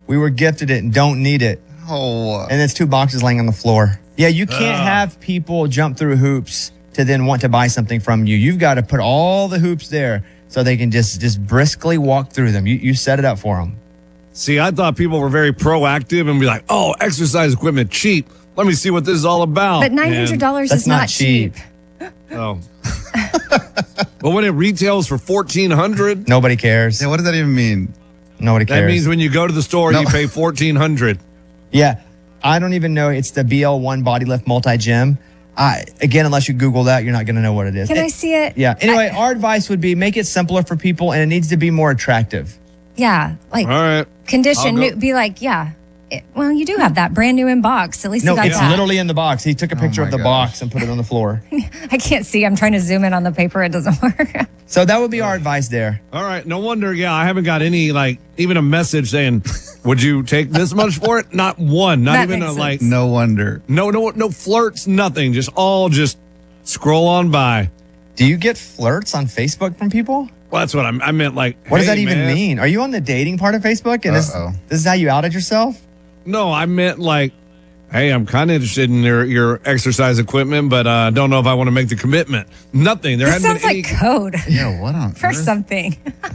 We were gifted it and don't need it. Oh. And it's 2 boxes laying on the floor. Yeah, you can't have people jump through hoops to then want to buy something from you. You've got to put all the hoops there so they can just briskly walk through them. You set it up for them. See, I thought people were very proactive and be like, oh, exercise equipment, cheap. Let me see what this is all about. But $900 is not cheap. Oh. But when it retails for $1,400, Nobody cares. Yeah, what does that even mean? Nobody cares. that means when you go to the store, you pay $1,400. Yeah, I don't even know. It's the BL1 Body Lift Multi-Gym. Again, unless you Google that, you're not going to know what it is. Can I see it? Yeah. Anyway, our advice would be make it simpler for people, and it needs to be more attractive. Yeah, like All right. condition, new, be like, yeah. Well, you do have that brand new in box. At least No, you got it's that. literally in the box. He took a picture of the gosh. box and put it on the floor. I can't see. I'm trying to zoom in on the paper. It doesn't work. So that would be our advice there. All right. No wonder. Yeah, I haven't got any, like, even a message saying, would you take this much for it? Not one. Not That even makes a, sense. like, No wonder. no flirts, nothing. Just scroll on by. Do you get flirts on Facebook from people? Well, that's what I meant. Like, What does hey, that even man. mean? Are you on the dating part of Facebook? And this is how you outed yourself? No, I meant like, hey, I'm kind of interested in your exercise equipment, but don't know if I want to make the commitment. Nothing. There This hadn't sounds been like code Yeah, what on for earth? something.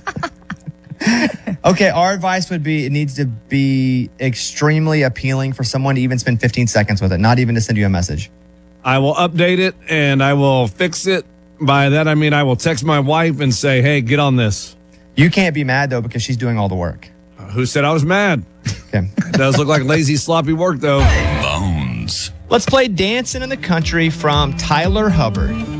Okay, our advice would be it needs to be extremely appealing for someone to even spend 15 seconds with it, not even to send you a message. I will update it and I will fix it. By that, I mean I will text my wife and say, hey, get on this. You can't be mad, though, because she's doing all the work. Who said I was mad? Okay. It does look like lazy, sloppy work, though. Bones. Let's play Dancing in the Country from Tyler Hubbard.